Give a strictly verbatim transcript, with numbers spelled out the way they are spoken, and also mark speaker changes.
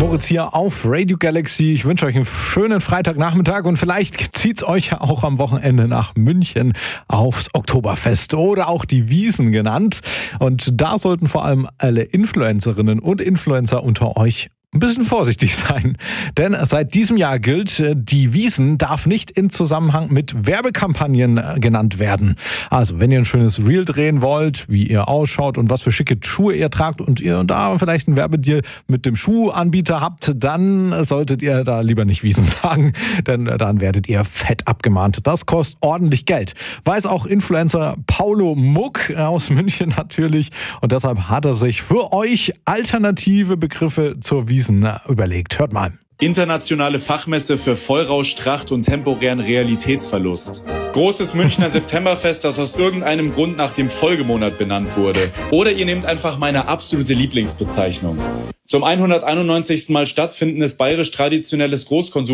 Speaker 1: Moritz hier auf Radio Galaxy. Ich wünsche euch einen schönen Freitagnachmittag und vielleicht zieht es euch ja auch am Wochenende nach München aufs Oktoberfest oder auch die Wiesn genannt. Und da sollten vor allem alle Influencerinnen und Influencer unter euch ein bisschen vorsichtig sein, denn seit diesem Jahr gilt, die Wiesn darf nicht in Zusammenhang mit Werbekampagnen genannt werden. Also, wenn ihr ein schönes Reel drehen wollt, wie ihr ausschaut und was für schicke Schuhe ihr tragt und ihr da vielleicht einen Werbedeal mit dem Schuhanbieter habt, dann solltet ihr da lieber nicht Wiesn sagen, denn dann werdet ihr fett abgemahnt. Das kostet ordentlich Geld. Weiß auch Influencer Paulo Muck aus München natürlich und deshalb hat er sich für euch alternative Begriffe zur Wiesn überlegt. Hört mal.
Speaker 2: Internationale Fachmesse für Vollrausch, Tracht und temporären Realitätsverlust. Großes Münchner Septemberfest, das aus irgendeinem Grund nach dem Folgemonat benannt wurde. Oder ihr nehmt einfach meine absolute Lieblingsbezeichnung. Zum hunderteinundneunzigsten Mal stattfindendes bayerisch traditionelles Großkonsum